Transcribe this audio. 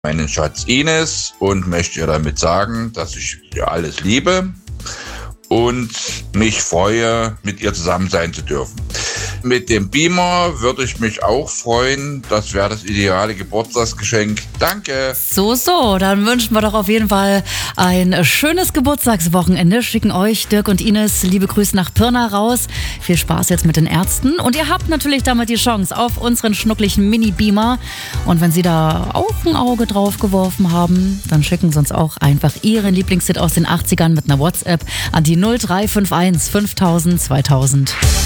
meinen Schatz Ines und möchte ihr damit sagen, dass ich ihr alles liebe und mich freue, mit ihr zusammen sein zu dürfen. Mit dem Beamer würde ich mich auch freuen. Das wäre das ideale Geburtstagsgeschenk. Danke. So, dann wünschen wir doch auf jeden Fall ein schönes Geburtstagswochenende. Schicken euch Dirk und Ines liebe Grüße nach Pirna raus. Viel Spaß jetzt mit den Ärzten. Und ihr habt natürlich damit die Chance auf unseren schnucklichen Mini-Beamer. Und wenn Sie da auch ein Auge drauf geworfen haben, dann schicken Sie uns auch einfach Ihren Lieblingshit aus den 80ern mit einer WhatsApp an die 0351 5000 2000.